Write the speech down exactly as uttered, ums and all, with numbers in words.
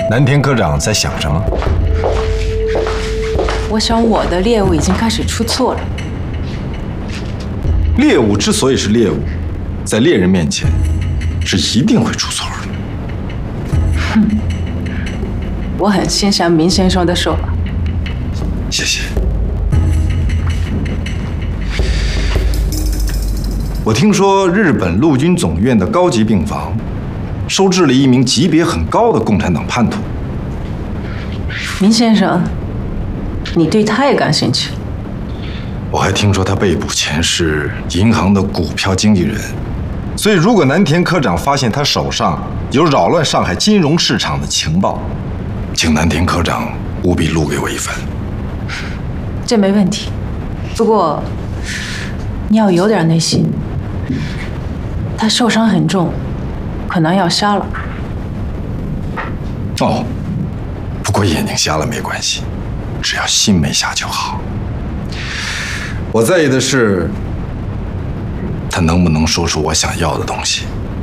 南田科长在想什么？ 我想我的猎物已经开始出错了。 猎物之所以是猎物，在猎人面前是一定会出错的。 哼，我很欣赏明先生的说法。 谢谢。我听说日本陆军总院的高级病房收治了一名级别很高的共产党叛徒。 明先生，你对他也感兴趣？ 我还听说他被捕前是银行的股票经纪人，所以如果南田科长发现他手上有扰乱上海金融市场的情报，请南田科长务必录给我一份。 这没问题，不过你要有点耐心。他受伤很重，可能要瞎了。 哦，不过眼睛瞎了没关系，只要心没瞎就好。我在意的是，他能不能说出我想要的东西。